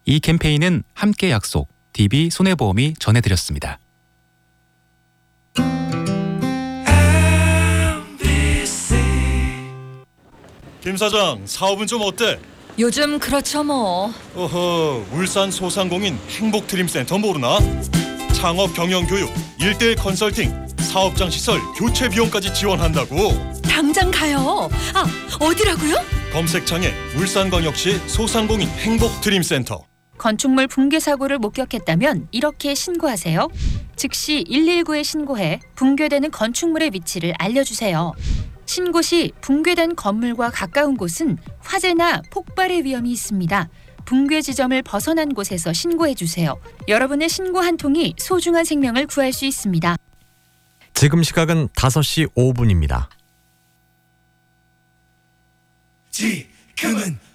이 캠페인은 함께 약속, DB 손해보험이 전해드렸습니다. 김 사장, 사업은 좀 어때? 요즘 그렇죠 뭐. 어허, 울산 소상공인 행복드림센터 모르나? 창업 경영 교육, 1:1 컨설팅, 사업장 시설 교체 비용까지 지원한다고. 당장 가요. 아, 어디라고요? 검색창에 울산광역시 소상공인 행복드림센터. 건축물 붕괴 사고를 목격했다면 이렇게 신고하세요. 즉시 119에 신고해 붕괴되는 건축물의 위치를 알려주세요. 신고 시 붕괴된 건물과 가까운 곳은 화재나 폭발의 위험이 있습니다. 붕괴 지점을 벗어난 곳에서 신고해 주세요. 여러분의 신고 한 통이 소중한 생명을 구할 수 있습니다. 지금 시각은 5시 5분입니다. 지금은